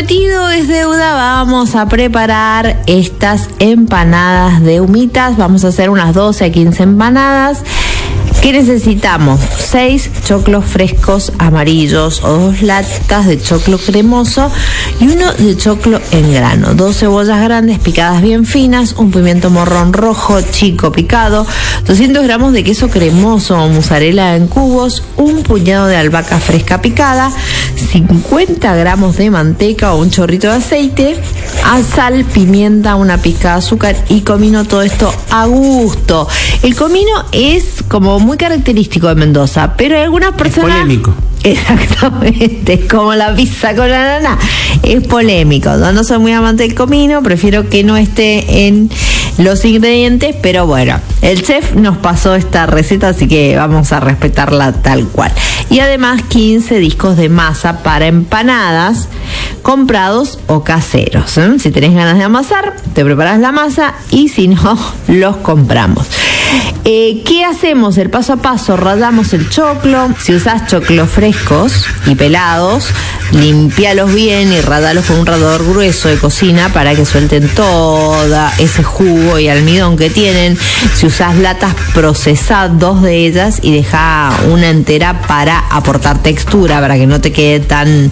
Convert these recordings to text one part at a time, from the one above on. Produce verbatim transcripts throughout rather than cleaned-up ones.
prometido es deuda, vamos a preparar estas empanadas de humitas. Vamos a hacer unas doce a quince empanadas. ¿Qué necesitamos? seis choclos frescos amarillos o dos latas de choclo cremoso y uno de choclo en grano, dos cebollas grandes picadas bien finas, un pimiento morrón rojo chico picado, doscientos gramos de queso cremoso o mozzarella en cubos, un puñado de albahaca fresca picada, cincuenta gramos de manteca o un chorrito de aceite, a sal, pimienta, una pizca de azúcar y comino, todo esto a gusto. El comino es como muy característico de Mendoza, pero hay algunas personas... Es polémico. Exactamente, es como la pizza con ananá, es polémico. Yo no soy muy amante del comino, prefiero que no esté en los ingredientes, pero bueno, el chef nos pasó esta receta, así que vamos a respetarla tal cual. Y además quince discos de masa para empanadas, comprados o caseros, ¿eh? Si tenés ganas de amasar, te preparas la masa, y si no, los compramos. Eh, ¿Qué hacemos? El paso a paso: rallamos el choclo. Si usás choclos frescos y pelados, limpialos bien y radalos con un rallador grueso de cocina para que suelten todo ese jugo y almidón que tienen. Si usás latas, procesá dos de ellas y dejá una entera para aportar textura, para que no te quede tan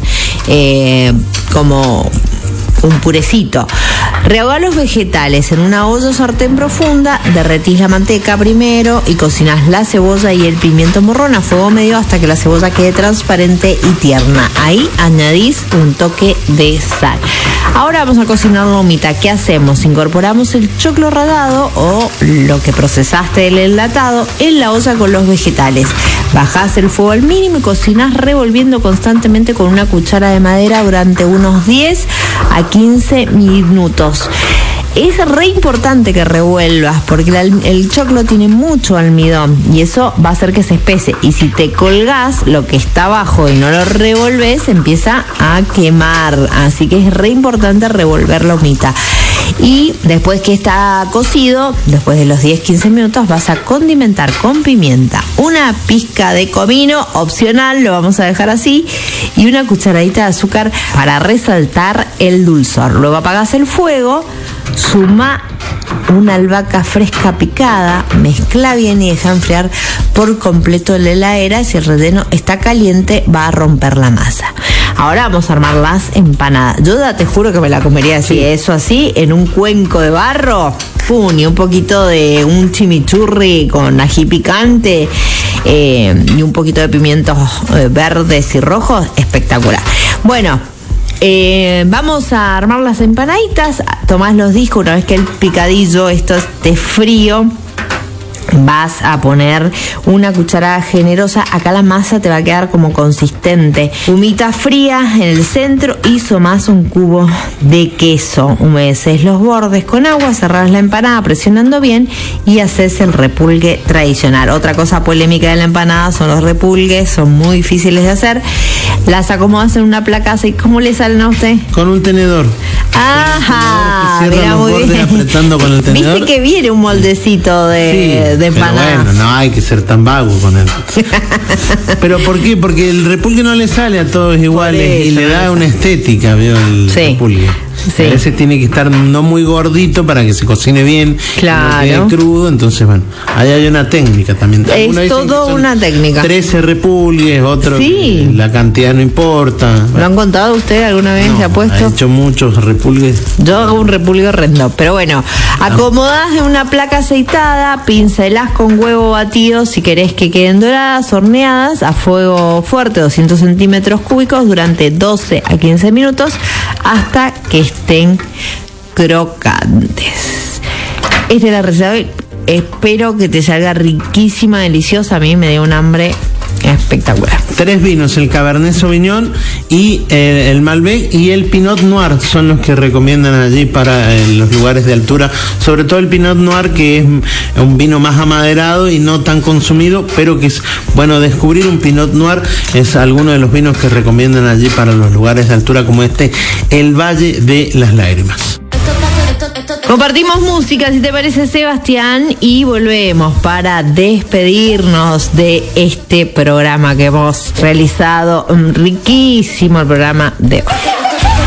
eh, como un purecito. Rehogá los vegetales en una olla o sartén profunda, derretís la manteca primero y cocinás la cebolla y el pimiento morrón a fuego medio hasta que la cebolla quede transparente y tierna. Ahí añadís un toque de sal. Ahora vamos a cocinar la humita. ¿Qué hacemos? Incorporamos el choclo rallado o lo que procesaste del enlatado en la olla con los vegetales. Bajás el fuego al mínimo y cocinás revolviendo constantemente con una cuchara de madera durante unos diez a quince minutos. Es re importante que revuelvas porque el, el choclo tiene mucho almidón y eso va a hacer que se espese, y si te colgás lo que está abajo y no lo revolves, empieza a quemar, así que es re importante revolver la humita. Y después que está cocido, después de los diez a quince minutos, vas a condimentar con pimienta, una pizca de comino, opcional, lo vamos a dejar así, y una cucharadita de azúcar para resaltar el dulzor. Luego apagás el fuego, suma una albahaca fresca picada, mezcla bien y deja enfriar por completo en la heladera. Si el relleno está caliente, va a romper la masa. Ahora vamos a armar las empanadas. Yo ya te juro que me la comería así, sí. Eso así, en un cuenco de barro, pum, y un poquito de un chimichurri con ají picante, eh, y un poquito de pimientos eh, verdes y rojos, espectacular. Bueno, Eh, vamos a armar las empanaditas. Tomás los discos, una vez que el picadillo esto esté frío, vas a poner una cucharada generosa. Acá la masa te va a quedar como consistente. Humita fría en el centro y somás un cubo de queso. Humedeces los bordes con agua, cerrás la empanada presionando bien y haces el repulgue tradicional. Otra cosa polémica de la empanada son los repulgues, son muy difíciles de hacer. Las acomodas en una placa. ¿Y cómo le salen a usted? Con un tenedor. Ajá, tenedor que mira, los muy bordes bien. Apretando con el tenedor. Viste que viene un moldecito de, sí, de empanada. Pero bueno, no hay que ser tan vago con él. ¿Pero por qué? Porque el repulgue no le sale a todos iguales y le da una estética, ¿vio? El sí. repulgue. Sí. A veces tiene que estar no muy gordito para que se cocine bien, claro, no quede crudo. Entonces, bueno, ahí hay una técnica también. Es todo una técnica. trece repulgues, otro sí. La cantidad no importa. ¿Lo bueno. han contado usted alguna vez? No, ¿Se ha puesto? Ha hecho muchos repulgues. Yo hago un repulgue horrendo, pero bueno, acomodás en una placa aceitada, pincelás con huevo batido si querés que queden doradas, horneadas a fuego fuerte, doscientos centímetros cúbicos durante doce a quince minutos hasta que estén crocantes. Esta es la receta de hoy. Espero que te salga riquísima, deliciosa. A mí me dio un hambre espectacular. Tres vinos, el Cabernet Sauvignon y eh, el Malbec y el Pinot Noir son los que recomiendan allí para eh, los lugares de altura, sobre todo el Pinot Noir, que es un vino más amaderado y no tan consumido, pero que es bueno descubrir un Pinot Noir. Es alguno de los vinos que recomiendan allí para los lugares de altura como este, el Valle de las Lágrimas. Compartimos música, si te parece, Sebastián, y volvemos para despedirnos de este programa que hemos realizado. Riquísimo el programa de hoy.